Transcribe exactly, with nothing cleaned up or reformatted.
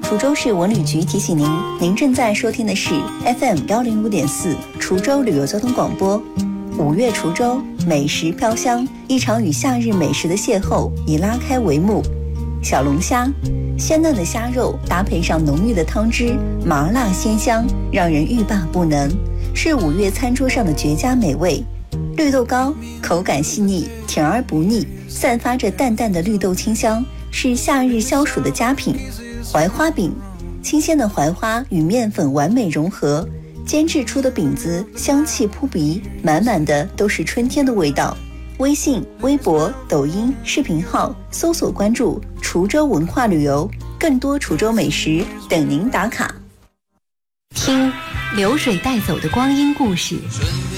滁州市文旅局提醒您，您正在收听的是 F M 幺零五点四滁州旅游交通广播。五月滁州，美食飘香，一场与夏日美食的邂逅已拉开帷幕。小龙虾，鲜嫩的虾肉搭配上浓郁的汤汁，麻辣鲜香，让人欲罢不能，是五月餐桌上的绝佳美味。绿豆糕口感细腻，甜而不腻，散发着淡淡的绿豆清香，是夏日消暑的佳品。槐花饼，新鲜的槐花与面粉完美融合，煎制出的饼子香气扑鼻，满满的都是春天的味道。微信、微博、抖音视频号搜索关注滁州文化旅游，更多滁州美食等您打卡。 听流水带走的光阴故事，